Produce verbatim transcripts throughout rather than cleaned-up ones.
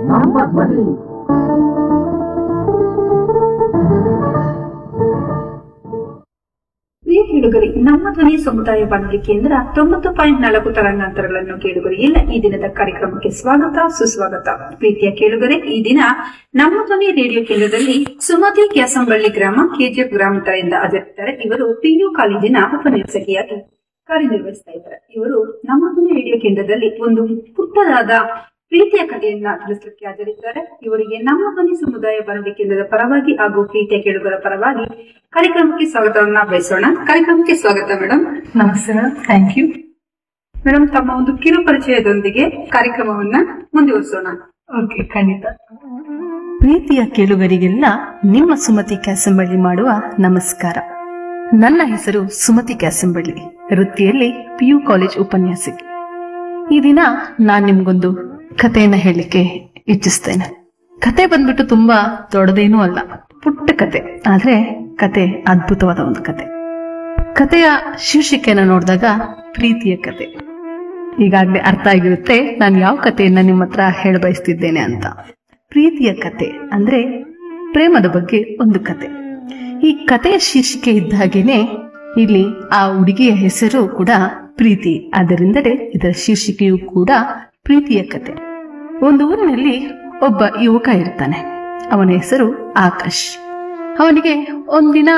ನಮ್ಮ ಧ್ವನಿ. ಪ್ರಿಯ ಕೇಳುಗರಿ, ನಮ್ಮ ಧ್ವನಿ ಸಮುದಾಯ ಬಾನುಲಿ ಕೇಂದ್ರ ತೊಂಬತ್ತು ಪಾಯಿಂಟ್ ನಾಲ್ಕು ತರಂಗಾಂತರಗಳನ್ನು ಕೇಳುಗರಿ ಎಲ್ಲ ಈ ದಿನದ ಕಾರ್ಯಕ್ರಮಕ್ಕೆ ಸ್ವಾಗತ ಸುಸ್ವಾಗತ. ಪ್ರೀತಿಯ ಕೇಳುಗರೆ, ಈ ದಿನ ನಮ್ಮ ಧ್ವನಿ ರೇಡಿಯೋ ಕೇಂದ್ರದಲ್ಲಿ ಸುಮತಿ ಕ್ಯಾಸಂಬಳ್ಳಿ ಗ್ರಾಮ ಕೆಜಿಎಫ್ ಗ್ರಾಮಾಂತರದಿಂದ ಹಾಜರಿದ್ದಾರೆ. ಇವರು ಪಿಯು ಕಾಲೇಜಿನ ಉಪನ್ಯಾಸಕಿಯಾಗಿ ಕಾರ್ಯನಿರ್ವಹಿಸ್ತಾ ಇದ್ದಾರೆ. ಇವರು ನಮ್ಮ ಧ್ವನಿ ರೇಡಿಯೋ ಕೇಂದ್ರದಲ್ಲಿ ಒಂದು ಪುಟ್ಟದಾದ ಪ್ರೀತಿಯ ಕಥೆಯನ್ನ ತಿಳಿಸಲಿಕ್ಕೆ ಹಾಜರಿದ್ದಾರೆ. ಇವರಿಗೆ ನಮ್ಮ ಧ್ವನಿ ಸಮುದಾಯ ಬಾನುಲಿ ಕೇಂದ್ರದ ಪರವಾಗಿ ಹಾಗೂ ಪ್ರೀತಿಯ ಕೇಳುಗರ ಪರವಾಗಿ ಕಾರ್ಯಕ್ರಮಕ್ಕೆ ಸ್ವಾಗತವನ್ನ ಬಯಸೋಣ. ಕಾರ್ಯಕ್ರಮಕ್ಕೆ ಸ್ವಾಗತ ಮೇಡಮ್. ನಮಸ್ಕಾರ. Thank you madam. ತಮ್ಮ ಒಂದು ಕಿರು ಪರಿಚಯದೊಂದಿಗೆ ಕಾರ್ಯಕ್ರಮವನ್ನ ಮುಂದುವರಿಸೋಣ. ಓಕೆ, ಖಂಡಿತ. ಪ್ರೀತಿಯ ಕೇಳುಗರಿಗೆಲ್ಲ ನಿಮ್ಮ ಸುಮತಿ ಕ್ಯಾಸಂಬಳ್ಳಿ ಮಾಡುವ ನಮಸ್ಕಾರ. ನನ್ನ ಹೆಸರು ಸುಮತಿ ಕ್ಯಾಸಂಬಳ್ಳಿ, ವೃತ್ತಿಯಲ್ಲಿ ಪಿಯು ಕಾಲೇಜ್ ಉಪನ್ಯಾಸಕಿ. ಈ ದಿನ ನಾನ್ ನಿಮ್ಗೊಂದು ಕಥೆಯನ್ನ ಹೇಳಲಿಕ್ಕೆ ಇಚ್ಛಿಸ್ತೇನೆ. ಕತೆ ಬಂದ್ಬಿಟ್ಟು ತುಂಬಾ ದೊಡ್ಡದೇನೂ ಅಲ್ಲ, ಪುಟ್ಟ ಕತೆ, ಆದ್ರೆ ಕತೆ ಅದ್ಭುತವಾದ ಒಂದು ಕತೆ. ಕತೆಯ ಶೀರ್ಷಿಕೆಯನ್ನ ನೋಡಿದಾಗ ಪ್ರೀತಿಯ ಕತೆ. ಈಗಾಗಲೇ ಅರ್ಥ ಆಗಿರುತ್ತೆ ನಾನು ಯಾವ ಕಥೆಯನ್ನ ನಿಮ್ಮ ಹತ್ರ ಹೇಳ ಬಯಸ್ತಿದ್ದೇನೆ ಅಂತ. ಪ್ರೀತಿಯ ಕತೆ ಅಂದ್ರೆ ಪ್ರೇಮದ ಬಗ್ಗೆ ಒಂದು ಕತೆ. ಈ ಕಥೆಯ ಶೀರ್ಷಿಕೆ ಇದ್ದ ಹಾಗೇನೆ ಇಲ್ಲಿ ಆ ಹುಡುಗಿಯ ಹೆಸರು ಕೂಡ ಪ್ರೀತಿ, ಆದ್ದರಿಂದಲೇ ಇದರ ಶೀರ್ಷಿಕೆಯೂ ಕೂಡ ಪ್ರೀತಿಯ ಕತೆ. ಒಂದು ಊರಿನಲ್ಲಿ ಒಬ್ಬ ಯುವಕ ಇರ್ತಾನೆ. ಅವನ ಹೆಸರು ಆಕಾಶ್. ಅವನಿಗೆ ಒಂದಿನ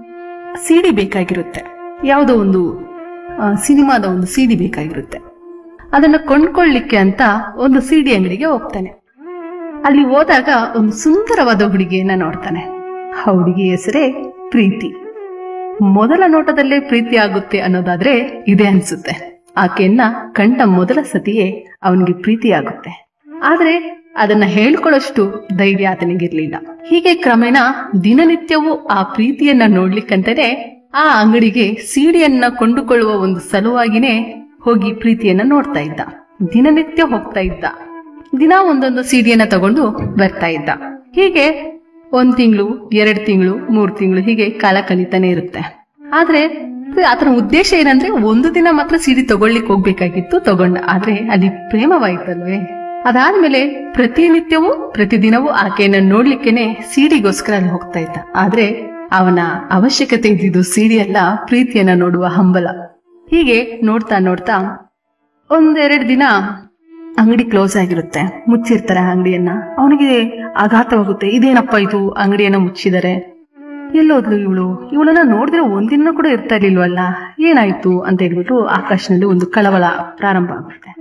ಸಿಡಿ ಬೇಕಾಗಿರುತ್ತೆ, ಯಾವುದೋ ಒಂದು ಸಿನಿಮಾದ ಒಂದು ಸಿಡಿ ಬೇಕಾಗಿರುತ್ತೆ. ಅದನ್ನ ಕೊಂಡ್ಕೊಳ್ಳಿಕ್ಕೆ ಅಂತ ಒಂದು ಸಿಡಿ ಅಂಗಡಿಗೆ ಹೋಗ್ತಾನೆ. ಅಲ್ಲಿ ಹೋದಾಗ ಒಂದು ಸುಂದರವಾದ ಹುಡುಗಿಯನ್ನ ನೋಡ್ತಾನೆ. ಆ ಹುಡುಗಿ ಹೆಸರೇ ಪ್ರೀತಿ. ಮೊದಲ ನೋಟದಲ್ಲೇ ಪ್ರೀತಿ ಆಗುತ್ತೆ ಅನ್ನೋದಾದ್ರೆ ಇದೆ ಅನ್ಸುತ್ತೆ. ಆಕೆಯನ್ನ ಕಂಡ ಮೊದಲ ಸತಿಯೇ ಅವನಿಗೆ ಪ್ರೀತಿ ಆಗುತ್ತೆ. ಆದ್ರೆ ಅದನ್ನ ಹೇಳ್ಕೊಳ್ಳೋಷ್ಟು ಧೈರ್ಯ ಆತನಿಗಿರ್ಲಿಲ್ಲ. ಹೀಗೆ ಕ್ರಮೇಣ ದಿನನಿತ್ಯವೂ ಆ ಪ್ರೀತಿಯನ್ನ ನೋಡ್ಲಿಕ್ಕಂತಾನೆ ಆ ಅಂಗಡಿಗೆ ಸಿಡಿಯನ್ನ ಕೊಂಡುಕೊಳ್ಳುವ ಒಂದು ಸಲುವಾಗಿನೇ ಹೋಗಿ ಪ್ರೀತಿಯನ್ನ ನೋಡ್ತಾ ಇದ್ದ. ದಿನನಿತ್ಯ ಹೋಗ್ತಾ ಇದ್ದ. ದಿನ ಒಂದೊಂದು ಸಿಡಿಯನ್ನ ತಗೊಂಡು ಬರ್ತಾ ಇದ್ದ. ಹೀಗೆ ಒಂದ್ ತಿಂಗಳು, ಎರಡ್ ತಿಂಗಳು, ಮೂರ್ ತಿಂಗಳು ಹೀಗೆ ಕಾಲ ಕಳೀತಾನೆ ಇರುತ್ತೆ. ಆದ್ರೆ ಆತನ ಉದ್ದೇಶ ಏನಂದ್ರೆ ಒಂದು ದಿನ ಮಾತ್ರ ಸಿಡಿ ತಗೊಳ್ಳಿಕ್ ಹೋಗ್ಬೇಕಾಗಿತ್ತು, ತಗೊಂಡ. ಆದ್ರೆ ಅಲ್ಲಿ ಪ್ರೇಮವಾಯ್ತಲ್ವೇ. ಅದಾದ್ಮೇಲೆ ಪ್ರತಿನಿತ್ಯವೂ ಪ್ರತಿದಿನವೂ ಆಕೆಯನ್ನ ನೋಡ್ಲಿಕ್ಕೇನೆ ಸಿಡಿಗೋಸ್ಕರ ಅಲ್ಲಿ ಹೋಗ್ತಾ ಇದ್ದ. ಆದ್ರೆ ಅವನ ಅವಶ್ಯಕತೆ ಇದ್ದಿದ್ದು ಸಿಡಿ ಅಲ್ಲ, ಪ್ರೀತಿಯನ್ನ ನೋಡುವ ಹಂಬಲ. ಹೀಗೆ ನೋಡ್ತಾ ನೋಡ್ತಾ ಒಂದೆರಡು ದಿನ ಅಂಗಡಿ ಕ್ಲೋಸ್ ಆಗಿರುತ್ತೆ, ಮುಚ್ಚಿರ್ತಾರೆ ಅಂಗಡಿಯನ್ನ. ಅವನಿಗೆ ಆಘಾತವಾಗುತ್ತೆ. ಇದೇನಪ್ಪ ಇದು, ಅಂಗಡಿಯನ್ನ ಮುಚ್ಚಿದರೆ, ಎಲ್ಲೋದ್ಲು ಇವಳು, ಇವಳನ್ನ ನೋಡಿದ್ರೆ ಒಂದಿನ ಕೂಡ ಇರ್ತಾ ಇರ್ಲಿಲ್ವಲ್ಲ, ಏನಾಯ್ತು ಅಂತ ಹೇಳ್ಬಿಟ್ಟು ಆಕಾಶನಲ್ಲಿ ಒಂದು ಕಳವಳ ಪ್ರಾರಂಭ ಆಗುತ್ತೆ.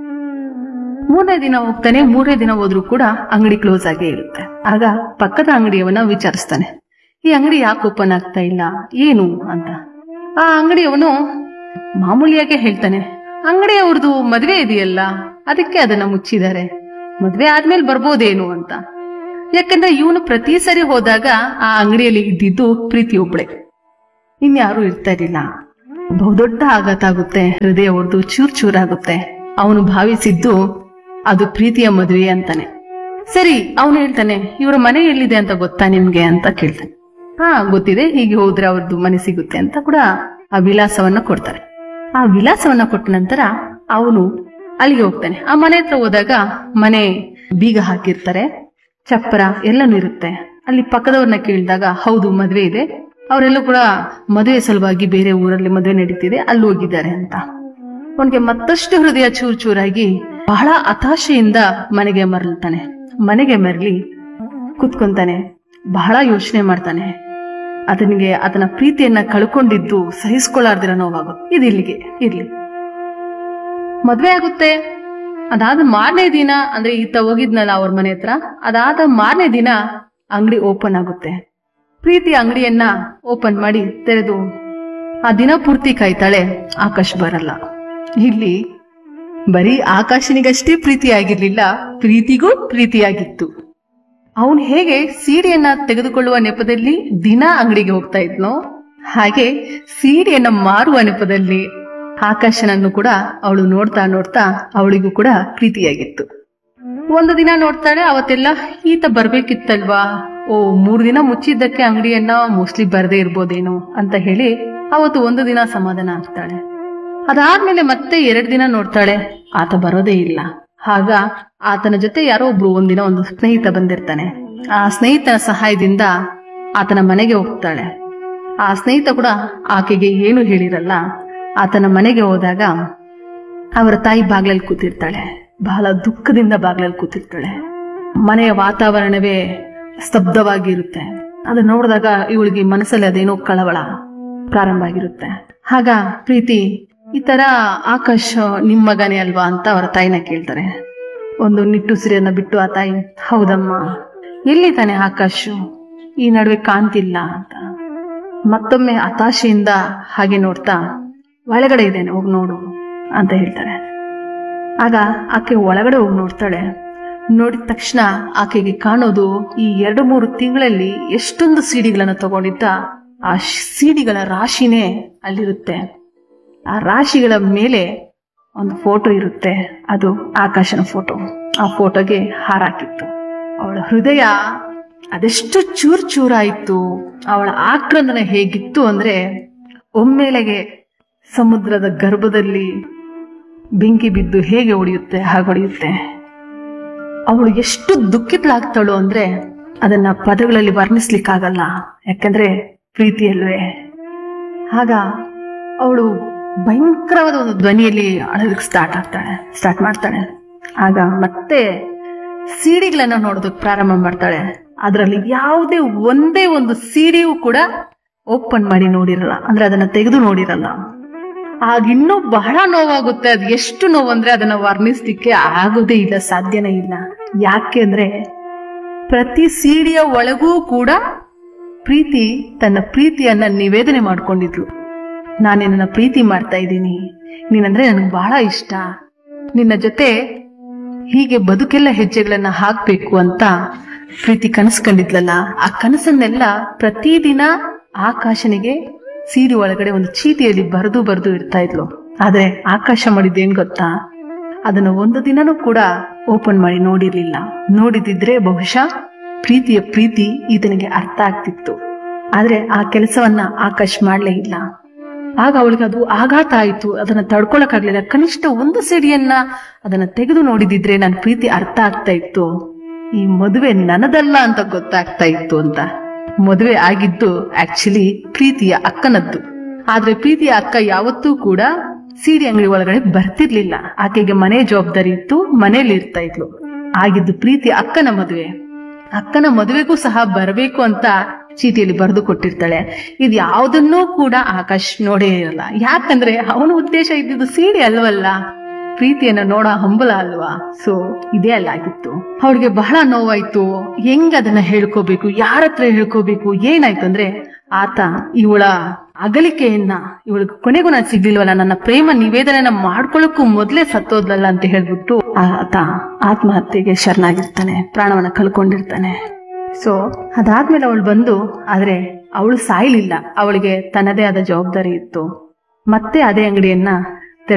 ಮೂರನೇ ದಿನ ಹೋಗ್ತಾನೆ. ಮೂರನೇ ದಿನ ಹೋದ್ರೂ ಕೂಡ ಅಂಗಡಿ ಕ್ಲೋಸ್ ಆಗೇ ಇರುತ್ತೆ. ಆಗ ಪಕ್ಕದ ಅಂಗಡಿಯವನ್ನ ವಿಚಾರಿಸ್ತಾನೆ, ಈ ಅಂಗಡಿ ಯಾಕೆ ಓಪನ್ ಆಗ್ತಾ ಇಲ್ಲ, ಏನು ಅಂತ. ಆ ಅಂಗಡಿಯವನು ಮಾಮೂಲಿಯಾಗೆ ಹೇಳ್ತಾನೆ, ಅಂಗಡಿ ಅವ್ರದ್ದು ಮದ್ವೆ ಇದೆಯಲ್ಲ, ಅದಕ್ಕೆ ಅದನ್ನ ಮುಚ್ಚಿದ್ದಾರೆ, ಮದ್ವೆ ಆದ್ಮೇಲೆ ಬರ್ಬೋದೇನು ಅಂತ. ಯಾಕಂದ್ರೆ ಇವನು ಪ್ರತಿ ಸರಿ ಹೋದಾಗ ಆ ಅಂಗಡಿಯಲ್ಲಿ ಇದ್ದಿದ್ದು ಪ್ರೀತಿ ಒಬ್ಳೆ, ಇನ್ಯಾರು ಇರ್ತಾ ಇರಲಿಲ್ಲ. ಬಹುದೊಡ್ಡ ಆಘಾತ ಆಗುತ್ತೆ, ಹೃದಯ ಹೊಡೆದು ಚೂರ್ ಚೂರಾಗುತ್ತೆ. ಅವನು ಭಾವಿಸಿದ್ದು ಅದು ಪ್ರೀತಿಯ ಮದುವೆ ಅಂತಾನೆ. ಸರಿ, ಅವನು ಹೇಳ್ತಾನೆ, ಇವರ ಮನೆ ಎಲ್ಲಿದೆ ಅಂತ ಗೊತ್ತಾ ನಿಮ್ಗೆ ಅಂತ ಕೇಳ್ತಾನೆ. ಹಾ ಗೊತ್ತಿದೆ, ಹೀಗೆ ಹೋದ್ರೆ ಅವ್ರದ್ದು ಮನೆ ಸಿಗುತ್ತೆ ಅಂತ ಕೂಡ ಆ ವಿಳಾಸವನ್ನ ಕೊಡ್ತಾರೆ. ಆ ವಿಳಾಸವನ್ನ ಕೊಟ್ಟ ನಂತರ ಅವನು ಅಲ್ಲಿಗೆ ಹೋಗ್ತಾನೆ. ಆ ಮನೆ ಹತ್ರ ಹೋದಾಗ ಮನೆ ಬೀಗ ಹಾಕಿರ್ತಾರೆ, ಚಪ್ಪರ ಎಲ್ಲನೂ ಇರುತ್ತೆ. ಅಲ್ಲಿ ಪಕ್ಕದವ್ರನ್ನ ಕೇಳಿದಾಗ ಹೌದು ಮದ್ವೆ ಇದೆ, ಅವರೆಲ್ಲ ಕೂಡ ಮದುವೆ ಸಲುವಾಗಿ ಬೇರೆ ಊರಲ್ಲಿ ಮದುವೆ ನಡೀತಿದೆ, ಅಲ್ಲಿ ಹೋಗಿದ್ದಾರೆ ಅಂತ. ಅವನಿಗೆ ಮತ್ತಷ್ಟು ಹೃದಯ ಚೂರ್ ಚೂರಾಗಿ ಬಹಳ ಹತಾಶೆಯಿಂದ ಮನೆಗೆ ಮರಳ್ತಾನೆ. ಮನೆಗೆ ಮರಳಿ ಕುತ್ಕೊಂತಾನೆ, ಬಹಳ ಯೋಚನೆ ಮಾಡ್ತಾನೆ. ಅದನಿಗೆ ಅದನ್ನ ಪ್ರೀತಿಯನ್ನ ಕಳ್ಕೊಂಡಿದ್ದು ಸಹಿಸ್ಕೊಳ್ಳಾರ್ದಿರ ನೋವಾಗುತ್ತೆ. ಇದು ಇಲ್ಲಿಗೆ ಇರ್ಲಿ. ಮದ್ವೆ ಆಗುತ್ತೆ. ಅದಾದ ಮಾರನೇ ದಿನ, ಅಂದ್ರೆ ಈತ ಹೋಗಿದ್ನಲ್ಲ ಅವ್ರ ಮನೆ ಹತ್ರ, ಅದಾದ ಮಾರನೇ ದಿನ ಅಂಗಡಿ ಓಪನ್ ಆಗುತ್ತೆ. ಪ್ರೀತಿ ಅಂಗಡಿಯನ್ನ ಓಪನ್ ಮಾಡಿ ತೆರೆದು ಆ ದಿನ ಪೂರ್ತಿ ಕಾಯ್ತಾಳೆ. ಆಕಾಶ್ ಬರಲ್ಲ. ಇಲ್ಲಿ ಬರೀ ಆಕಾಶನಿಗಷ್ಟೇ ಪ್ರೀತಿ ಆಗಿರ್ಲಿಲ್ಲ, ಪ್ರೀತಿಗೂ ಪ್ರೀತಿಯಾಗಿತ್ತು. ಅವನು ಹೇಗೆ ಸೀರೆಯನ್ನ ತೆಗೆದುಕೊಳ್ಳುವ ನೆಪದಲ್ಲಿ ದಿನ ಅಂಗಡಿಗೆ ಹೋಗ್ತಾ ಇದ್ನೋ, ಹಾಗೆ ಸೀರೆಯನ್ನ ಮಾರುವ ನೆಪದಲ್ಲಿ ಆಕಾಶನನ್ನು ಕೂಡ ಅವಳು ನೋಡ್ತಾ ನೋಡ್ತಾ ಅವಳಿಗೂ ಕೂಡ ಪ್ರೀತಿಯಾಗಿತ್ತು. ಒಂದು ದಿನ ನೋಡ್ತಾಳೆ, ಅವತ್ತೆಲ್ಲ ಈತ ಬರ್ಬೇಕಿತ್ತಲ್ವಾ, ಓ ಮೂರ್ ದಿನ ಮುಚ್ಚಿದ್ದಕ್ಕೆ ಅಂಗಡಿಯನ್ನ ಮೋಸ್ಟ್ಲಿ ಬರದೇ ಇರ್ಬೋದೇನೋ ಅಂತ ಹೇಳಿ ಅವತ್ತು ಒಂದು ದಿನ ಸಮಾಧಾನ ಆಗ್ತಾಳೆ. ಅದಾದ್ಮೇಲೆ ಮತ್ತೆ ಎರಡ್ ದಿನ ನೋಡ್ತಾಳೆ, ಆತ ಬರೋದೇ ಇಲ್ಲ. ಆಗ ಆತನ ಜೊತೆ ಯಾರೋ ಒಬ್ರು ಒಂದಿನ ಒಂದು ಸ್ನೇಹಿತ ಬಂದಿರ್ತಾನೆ. ಆ ಸ್ನೇಹಿತನ ಸಹಾಯದಿಂದ ಆತನ ಮನೆಗೆ ಹೋಗ್ತಾಳೆ. ಆ ಸ್ನೇಹಿತ ಕೂಡ ಆಕೆಗೆ ಏನು ಹೇಳಿರಲ್ಲ. ಆತನ ಮನೆಗೆ ಹೋದಾಗ ಅವರ ತಾಯಿ ಬಾಗ್ಲಲ್ಲಿ ಕೂತಿರ್ತಾಳೆ. ಬಹಳ ದುಃಖದಿಂದ ಬಾಗ್ಲಲ್ಲಿ ಕೂತಿರ್ತಾಳೆ. ಮನೆಯ ವಾತಾವರಣವೇ ಸ್ತಬ್ಧವಾಗಿರುತ್ತೆ. ಅದನ್ನ ನೋಡಿದಾಗ ಇವಳಿಗೆ ಮನಸ್ಸಲ್ಲಿ ಅದೇನೋ ಕಳವಳ ಪ್ರಾರಂಭ ಆಗಿರುತ್ತೆ. ಆಗ ಪ್ರೀತಿ, ಈ ತರ ಆಕಾಶ್ ನಿಮ್ ಮಗನೇ ಅಲ್ವಾ ಅಂತ ಅವರ ತಾಯಿನ ಕೇಳ್ತಾರೆ. ಒಂದು ನಿಟ್ಟುಸಿರಿಯನ್ನ ಬಿಟ್ಟು ಆ ತಾಯಿ, ಹೌದಮ್ಮ, ಎಲ್ಲಿ ತಾನೆ ಆಕಾಶ್, ಈ ನಡುವೆ ಕಾಣ್ತಿಲ್ಲ ಅಂತ ಮತ್ತೊಮ್ಮೆ ಹತಾಶೆಯಿಂದ ಹಾಗೆ ನೋಡ್ತಾ, ಒಳಗಡೆ ಇದ್ದೇನೆ, ಹೋಗಿ ನೋಡು ಅಂತ ಹೇಳ್ತಾರೆ. ಆಗ ಆಕೆ ಒಳಗಡೆ ಹೋಗಿ ನೋಡ್ತಾಳೆ. ನೋಡಿದ ತಕ್ಷಣ ಆಕೆಗೆ ಕಾಣೋದು ಈ ಎರಡು ಮೂರು ತಿಂಗಳಲ್ಲಿ ಎಷ್ಟೊಂದು ಸಿಡಿಗಳನ್ನು ತಗೊಂಡಿದ್ದ ಆ ಸಿಡಿಗಳ ರಾಶಿನೇ ಅಲ್ಲಿರುತ್ತೆ. ಆ ರಾಶಿಗಳ ಮೇಲೆ ಒಂದು ಫೋಟೋ ಇರುತ್ತೆ. ಅದು ಆಕಾಶನ ಫೋಟೋ. ಆ ಫೋಟೋಗೆ ಹಾರಾಕಿತ್ತು. ಅವಳ ಹೃದಯ ಅದೆಷ್ಟು ಚೂರ್ ಚೂರಾಯಿತು. ಅವಳ ಆಕ್ರಂದನ ಹೇಗಿತ್ತು ಅಂದ್ರೆ, ಒಮ್ಮೆಲೆಗೆ ಸಮುದ್ರದ ಗರ್ಭದಲ್ಲಿ ಬೆಂಕಿ ಬಿದ್ದು ಹೇಗೆ ಹೊಡೆಯುತ್ತೆ ಹಾಗೊಡೆಯುತ್ತೆ. ಅವಳು ಎಷ್ಟು ದುಃಖಿತಳಾಗ್ತಾಳು ಅಂದ್ರೆ ಅದನ್ನ ಪದಗಳಲ್ಲಿ ವರ್ಣಿಸ್ಲಿಕ್ಕಾಗಲ್ಲ. ಯಾಕಂದ್ರೆ ಪ್ರೀತಿಯಲ್ವೇ. ಆಗ ಅವಳು ಭಯಂಕರವಾದ ಒಂದು ಧ್ವನಿಯಲ್ಲಿ ಅಳಲಿಕ್ಕೆ ಸ್ಟಾರ್ಟ್ ಆಗ್ತಾಳೆ ಸ್ಟಾರ್ಟ್ ಮಾಡ್ತಾಳೆ. ಆಗ ಮತ್ತೆ ಸಿಡಿಗಳನ್ನ ನೋಡೋದಕ್ಕೆ ಪ್ರಾರಂಭ ಮಾಡ್ತಾಳೆ. ಅದರಲ್ಲಿ ಯಾವುದೇ ಒಂದೇ ಒಂದು ಸಿಡಿಯೂ ಕೂಡ ಓಪನ್ ಮಾಡಿ ನೋಡಿರಲ್ಲ, ಅಂದ್ರೆ ಅದನ್ನ ತೆಗೆದು ನೋಡಿರಲ್ಲ. ಆಗ ಇನ್ನೂ ಬಹಳ ನೋವಾಗುತ್ತೆ. ಅದು ಎಷ್ಟು ನೋವು ಅಂದ್ರೆ ಅದನ್ನ ವರ್ಣಿಸ್ಲಿಕ್ಕೆ ಆಗೋದೇ ಇಲ್ಲ, ಸಾಧ್ಯನೇ ಇಲ್ಲ. ಯಾಕೆ ಅಂದ್ರೆ ಪ್ರತಿ ಸಿಡಿಯ ಒಳಗೂ ಕೂಡ ಪ್ರೀತಿ ತನ್ನ ಪ್ರೀತಿಯನ್ನ ನಿವೇದನೆ ಮಾಡ್ಕೊಂಡಿದ್ಲು. ನಾನು ನಿನ್ನ ಪ್ರೀತಿ ಮಾಡ್ತಾ ಇದ್ದೀನಿ, ನೀನಂದ್ರೆ ನನಗೆ ಬಹಳ ಇಷ್ಟ, ನಿನ್ನ ಜೊತೆ ಹೀಗೆ ಬದುಕೆಲ್ಲ ಹೆಜ್ಜೆಗಳನ್ನ ಹಾಕ್ಬೇಕು ಅಂತ ಪ್ರೀತಿ ಕನಸ್ಕೊಂಡಿದ್ಲಲ್ಲ. ಆ ಕನಸನ್ನೆಲ್ಲ ಪ್ರತಿದಿನ ಆಕಾಶನಿಗೆ ಸೀರೆ ಒಳಗಡೆ ಒಂದು ಚೀಟಿಯಲ್ಲಿ ಬರೆದು ಬರೆದು ಇಡ್ತಾ ಇದ್ಲು. ಆದ್ರೆ ಆಕಾಶ ಮಾಡಿದ್ದೇನ್ ಗೊತ್ತಾ, ಅದನ್ನ ಒಂದು ದಿನನೂ ಕೂಡ ಓಪನ್ ಮಾಡಿ ನೋಡಿರ್ಲಿಲ್ಲ. ನೋಡಿದಿದ್ರೆ ಬಹುಶಃ ಪ್ರೀತಿಯ ಪ್ರೀತಿ ಈತನಿಗೆ ಅರ್ಥ ಆಗ್ತಿತ್ತು. ಆದ್ರೆ ಆ ಕೆಲಸವನ್ನ ಆಕಾಶ್ ಮಾಡ್ಲೇ ಇಲ್ಲ. ಆಗ ಅವಳಿಗೆ ಅದು ಆಘಾತ ಆಯ್ತು. ಅದನ್ನ ತಡ್ಕೊಳಕ್ಕಾಗ್ಲಿಲ್ಲ. ಕನಿಷ್ಠ ಒಂದು ಸಿಡಿಯನ್ನ ಅದನ್ನ ತೆಗೆದು ನೋಡಿದಿದ್ರೆ ನನ್ನ ಪ್ರೀತಿ ಅರ್ಥ ಆಗ್ತಾ ಇತ್ತು, ಈ ಮದುವೆ ನನ್ನದಲ್ಲ ಅಂತ ಗೊತ್ತಾಗ್ತಾ ಇತ್ತು ಅಂತ. ಮದುವೆ ಆಗಿದ್ದು ಆಕ್ಚುಲಿ ಪ್ರೀತಿಯ ಅಕ್ಕನದ್ದು. ಆದ್ರೆ ಪ್ರೀತಿಯ ಅಕ್ಕ ಯಾವತ್ತೂ ಕೂಡ ಸೀಡಿ ಅಂಗಡಿ ಒಳಗಡೆ ಬರ್ತಿರ್ಲಿಲ್ಲ. ಆಕೆಗೆ ಮನೆ ಜವಾಬ್ದಾರಿ ಇತ್ತು, ಮನೇಲಿ ಇರ್ತಾ ಇದ್ಲು. ಆಗಿದ್ದು ಪ್ರೀತಿಯ ಅಕ್ಕನ ಮದುವೆ. ಅಕ್ಕನ ಮದುವೆಗೂ ಸಹ ಬರಬೇಕು ಅಂತ ಚೀಟಿಯಲ್ಲಿ ಬರೆದು ಕೊಟ್ಟಿರ್ತಾಳೆ. ಇದು ಯಾವುದನ್ನೂ ಕೂಡ ಆಕಾಶ್ ನೋಡೇ ಇರಲ್ಲ. ಯಾಕಂದ್ರೆ ಅವನ ಉದ್ದೇಶ ಇದ್ದಿದ್ದು ಸೀಡಿ ಅಲ್ವಲ್ಲ, ಪ್ರೀತಿಯನ್ನ ನೋಡ ಹಂಬಲ ಅಲ್ವಾ. ಸೊ ಇದೇ ಅಲ್ಲಾಗಿತ್ತು. ಅವಳಿಗೆ ಬಹಳ ನೋವಾಯ್ತು. ಹೆಂಗ್ ಅದನ್ನ ಹೇಳ್ಕೋಬೇಕು, ಯಾರ ಹತ್ರ ಹೇಳ್ಕೋಬೇಕು, ಏನಾಯ್ತು ಅಂದ್ರೆ ಆತ ಇವಳ ಅಗಲಿಕೆಯನ್ನ, ಇವಳಿಗೆ ಕೊನೆಗೂ ನಾನು ಸಿಗ್ಲಿಲ್ವಲ್ಲ, ನನ್ನ ಪ್ರೇಮ ನಿವೇದನೆಯನ್ನ ಮಾಡ್ಕೊಳ್ಳಕ್ಕೂ ಮೊದ್ಲೇ ಸತ್ತೋದ್ಲಲ್ಲ ಅಂತ ಹೇಳ್ಬಿಟ್ಟು ಆತ ಆತ್ಮಹತ್ಯೆಗೆ ಶರಣಾಗಿರ್ತಾನೆ, ಪ್ರಾಣವನ್ನ ಕಳ್ಕೊಂಡಿರ್ತಾನೆ. ಸೊ ಅದಾದ್ಮೇಲೆ ಅವಳು ಬಂದು, ಆದ್ರೆ ಅವಳು ಸಾಯ್ಲಿಲ್ಲ. ಅವಳಿಗೆ ತನ್ನದೇ ಆದ ಜವಾಬ್ದಾರಿ ಇತ್ತು. ಮತ್ತೆ ಅದೇ ಅಂಗಡಿಯನ್ನ